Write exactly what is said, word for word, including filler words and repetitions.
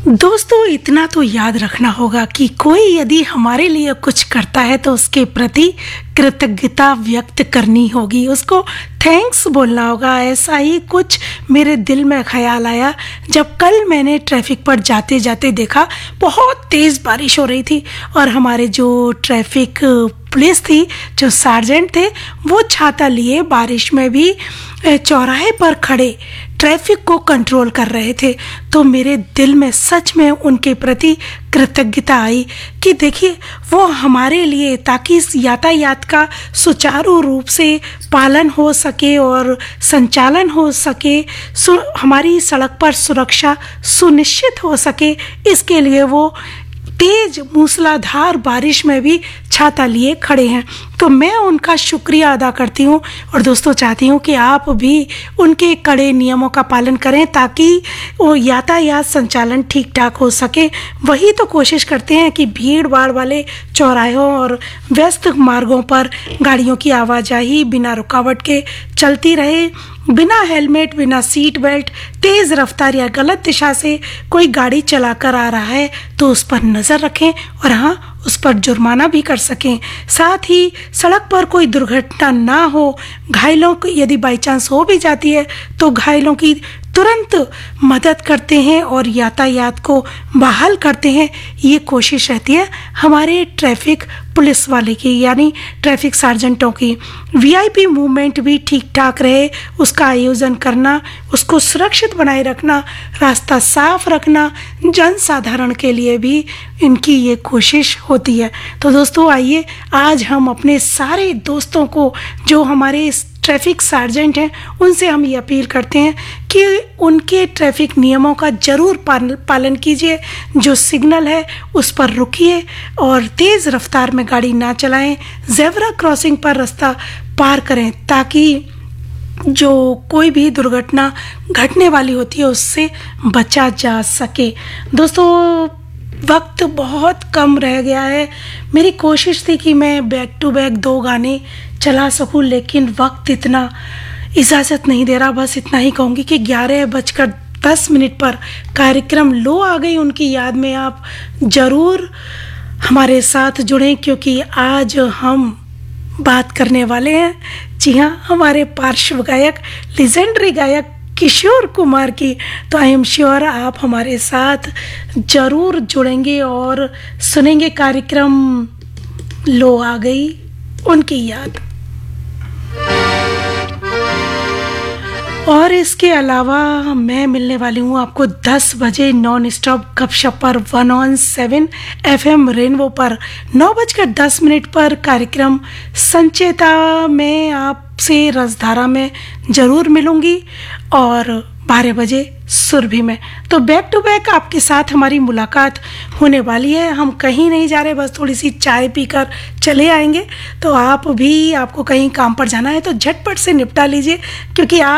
दोस्तों, इतना तो याद रखना होगा कि कोई यदि हमारे लिए कुछ करता है तो उसके प्रति कृतज्ञता व्यक्त करनी होगी, उसको थैंक्स बोलना होगा। ऐसा ही कुछ मेरे दिल में ख्याल आया जब कल मैंने ट्रैफिक पर जाते जाते देखा बहुत तेज़ बारिश हो रही थी और हमारे जो ट्रैफिक पुलिस थी, जो सार्जेंट थे, वो छाता लिए बारिश में भी चौराहे पर खड़े ट्रैफिक को कंट्रोल कर रहे थे। तो मेरे दिल में सच में उनके प्रति कृतज्ञता आई कि देखिए, वो हमारे लिए, ताकि इस यातायात का सुचारू रूप से पालन हो सके और संचालन हो सके, हमारी सड़क पर सुरक्षा सुनिश्चित हो सके, इसके लिए वो तेज मूसलाधार बारिश में भी छाता लिए खड़े हैं। तो मैं उनका शुक्रिया अदा करती हूँ और दोस्तों चाहती हूँ कि आप भी उनके कड़े नियमों का पालन करें ताकि वो यातायात संचालन ठीक ठाक हो सके। वही तो कोशिश करते हैं कि भीड़ भाड़ वाले चौराहों और व्यस्त मार्गों पर गाड़ियों की आवाजाही बिना रुकावट के चलती रहे, बिना हेलमेट, बिना सीट बेल्ट, तेज़ रफ्तार या गलत दिशा से कोई गाड़ी चलाकर आ रहा है तो उस पर नज़र रखें और हाँ, उस पर जुर्माना भी कर सकें। साथ ही सड़क पर कोई दुर्घटना ना हो, घायलों को यदि बाई चांस हो भी जाती है तो घायलों की तुरंत मदद करते हैं और यातायात को बहाल करते हैं। ये कोशिश रहती है हमारे ट्रैफिक पुलिस वाले की, यानी ट्रैफिक सार्जेंटों की। वीआईपी मूवमेंट भी ठीक ठाक रहे, उसका आयोजन करना, उसको सुरक्षित बनाए रखना, रास्ता साफ रखना, जन साधारण के लिए भी इनकी ये कोशिश होती है। तो दोस्तों आइए, आज हम अपने सारे दोस्तों को जो हमारे ट्रैफिक सार्जेंट हैं उनसे हम ये अपील करते हैं कि उनके ट्रैफिक नियमों का ज़रूर पालन कीजिए। जो सिग्नल है उस पर रुकिए और तेज़ रफ्तार में गाड़ी ना चलाएं, ज़ेब्रा क्रॉसिंग पर रास्ता पार करें ताकि जो कोई भी दुर्घटना घटने वाली होती है उससे बचा जा सके। दोस्तों, वक्त बहुत कम रह गया है। मेरी कोशिश थी कि मैं बैक टू बैक दो गाने चला सकूं, लेकिन वक्त इतना इजाज़त नहीं दे रहा। बस इतना ही कहूँगी कि ग्यारह बजकर दस मिनट पर कार्यक्रम लो आ गई उनकी याद में आप ज़रूर हमारे साथ जुड़ें, क्योंकि आज हम बात करने वाले हैं, जी हाँ, हमारे पार्श्व गायक, लेजेंडरी गायक किशोर कुमार की। तो आई एम श्योर आप हमारे साथ ज़रूर जुड़ेंगे और सुनेंगे कार्यक्रम लो आ गई उनकी याद। और इसके अलावा मैं मिलने वाली हूँ आपको दस बजे नॉन स्टॉप गपशप पर one on seven F M rainbow पर। नौ बजकर दस मिनट पर कार्यक्रम संचेता में आपसे रसधारा में ज़रूर मिलूँगी और बारह बजे सुरभि में। तो बैक टू बैक आपके साथ हमारी मुलाकात होने वाली है। हम कहीं नहीं जा रहे, बस थोड़ी सी चाय पीकर चले आएंगे। तो आप भी, आपको कहीं काम पर जाना है तो झटपट से निपटा लीजिए, क्योंकि आप